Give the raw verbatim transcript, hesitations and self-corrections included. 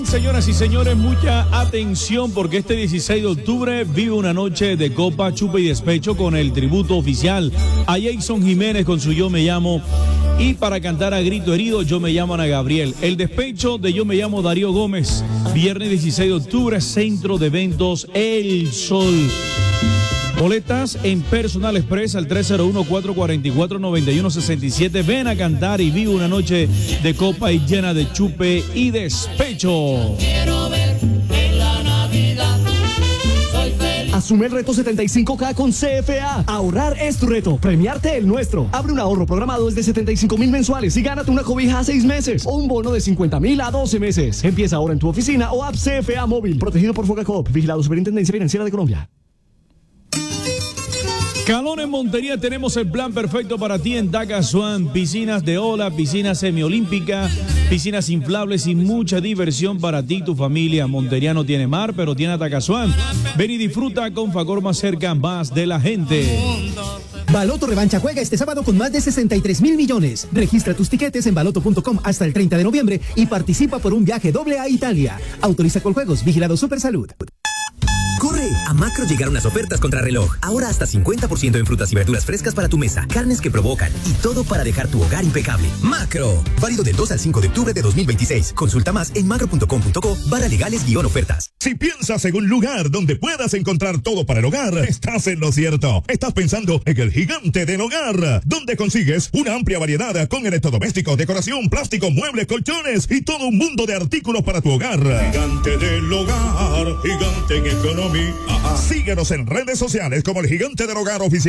Señoras y señores, mucha atención porque este dieciséis de octubre vive una noche de copa, chupe y despecho con el tributo oficial a Jason Jiménez con su Yo Me Llamo, y para cantar a grito herido Yo Me Llamo Ana Gabriel. El despecho de Yo Me Llamo Darío Gómez, viernes dieciséis de octubre, Centro de Eventos El Sol. Boletas en Personal Express al tres cero uno, cuatro cuatro cuatro, nueve uno seis siete. Ven a cantar y vive una noche de copa y llena de chupe y despecho. Quiero ver en la Navidad. Soy feliz. Asume el reto setenta y cinco K con C F A. Ahorrar es tu reto, premiarte el nuestro. Abre un ahorro programado desde setenta y cinco mil mensuales y gánate una cobija a seis meses o un bono de cincuenta mil a doce meses. Empieza ahora en tu oficina o app C F A móvil. Protegido por Fogacop. Vigilado Superintendencia Financiera de Colombia. Calor en Montería, tenemos el plan perfecto para ti en Takasuan. Piscinas de ola, piscina semiolímpica, piscinas inflables y mucha diversión para ti y tu familia. Montería no tiene mar, pero tiene Takasuan. Ven y disfruta con Facor más cerca, más de la gente. Baloto Revancha juega este sábado con más de sesenta y tres mil millones. Registra tus tiquetes en baloto punto com hasta el treinta de noviembre y participa por un viaje doble a Italia. Autoriza Coljuegos, vigilado Supersalud. ¡Corre! A Macro llegaron las ofertas contra reloj. Ahora hasta cincuenta por ciento en frutas y verduras frescas para tu mesa, carnes que provocan y todo para dejar tu hogar impecable. ¡Macro! Válido del dos al cinco de octubre de dos mil veintiséis. Consulta más en macro punto com punto co barra legales guión ofertas. Si piensas en un lugar donde puedas encontrar todo para el hogar, estás en lo cierto. Estás pensando en el Gigante del Hogar, donde consigues una amplia variedad con electrodomésticos, decoración, plástico, muebles, colchones y todo un mundo de artículos para tu hogar. Gigante del Hogar, gigante en economía. Síguenos en redes sociales como el Gigante del Hogar Oficial.